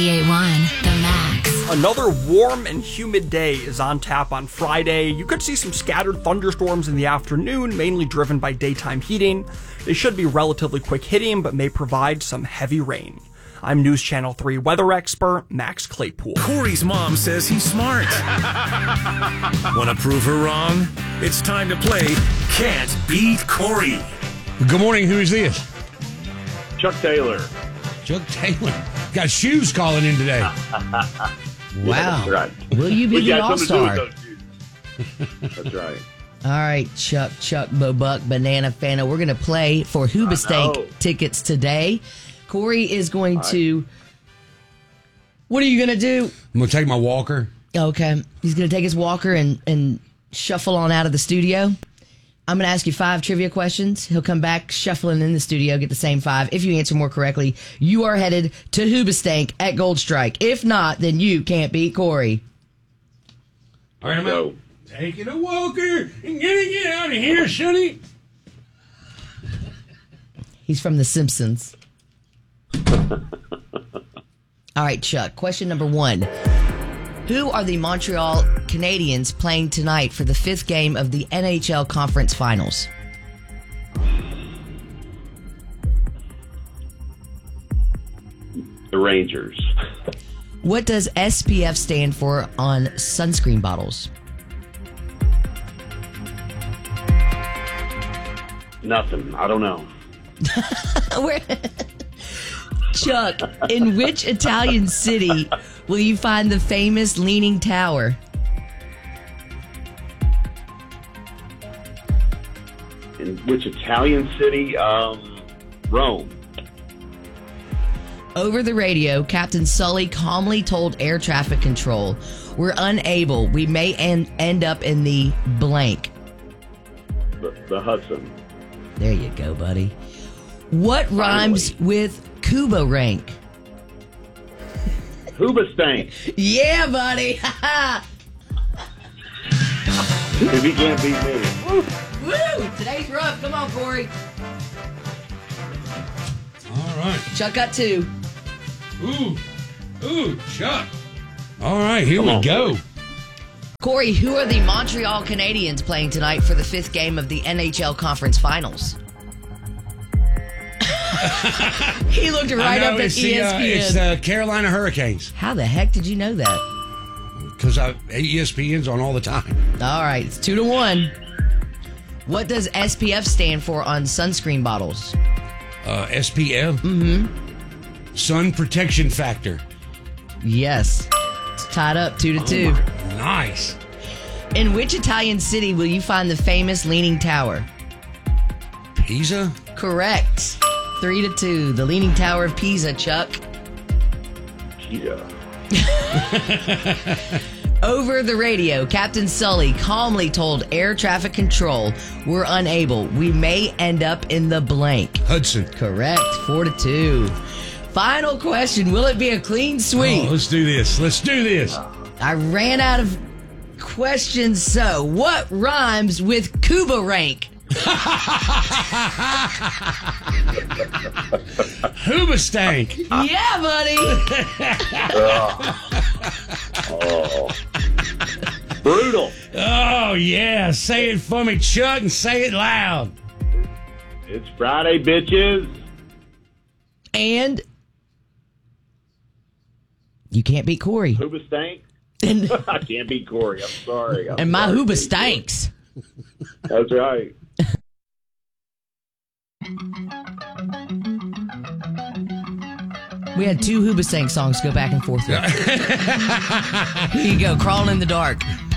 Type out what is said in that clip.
98.1 The Max. Another warm and humid day is on tap on Friday. You could see some scattered thunderstorms in the afternoon, mainly driven by daytime heating. They should be relatively quick hitting, but may provide some heavy rain. I'm News Channel 3 weather expert Max Claypool. Corey's mom says he's smart. Want to prove her wrong? It's time to play Can't Beat Corey. Good morning. Who is this? Chuck Taylor. Chuck Taylor. Got shoes calling in today. Wow. That's right. Will you be the all-star? That's right. All right, Chuck, Bobuck, Banana Fana. We're going to play for Hoobastank tickets today. Corey is going to... What are you going to do? I'm going to take my walker. Okay. He's going to take his walker and shuffle on out of the studio. I'm going to ask you 5 trivia questions. He'll come back shuffling in the studio, get the same 5. If you answer more correctly, you are headed to Hoobastank at Gold Strike. If not, then you can't beat Corey. All right, I'm taking a walker and get out of here, Sonny. He's from The Simpsons. All right, Chuck. Question number 1. Who are the Montreal Canadiens playing tonight for the 5th game of the NHL Conference Finals? The Rangers. What does SPF stand for on sunscreen bottles? Nothing. I don't know. Chuck, in which Italian city will you find the famous Leaning Tower? In which Italian city? Rome. Over the radio, Captain Sully calmly told air traffic control, "We're unable. We may end up in the blank." The Hudson. There you go, buddy. What rhymes with Cuba rank? Hoobastank. Yeah, buddy. If he can't beat me. Woo! Today's rough. Come on, Corey. All right. Chuck got 2. Ooh, Chuck. All right, here we go. Corey, who are the Montreal Canadiens playing tonight for the 5th game of the NHL Conference Finals? He looked right up at ESPN. It's the Carolina Hurricanes. How the heck did you know that? Because ESPN's on all the time. All right, it's 2-1. What does SPF stand for on sunscreen bottles? SPF? Mm-hmm. Sun Protection Factor. Yes. It's tied up 2-2. Oh, nice. In which Italian city will you find the famous Leaning Tower? Pisa? Correct. 3-2. The Leaning Tower of Pisa, Chuck. Yeah. Over the radio, Captain Sully calmly told air traffic control, "We're unable. We may end up in the blank." Hudson. Correct. 4-2. Final question. Will it be a clean sweep? Oh, let's do this. I ran out of questions, so what rhymes with Cuba rank? Hoobastank. Yeah, buddy. Brutal. Oh, yeah. Say it for me, Chuck, and say it loud. It's Friday, bitches. And you can't beat Corey. Hoobastank. And, I can't beat Corey. I'm sorry. and my Hooba stanks. That's right. We had 2 Hoobastank songs go back and forth. Here you go, Crawling in the Dark.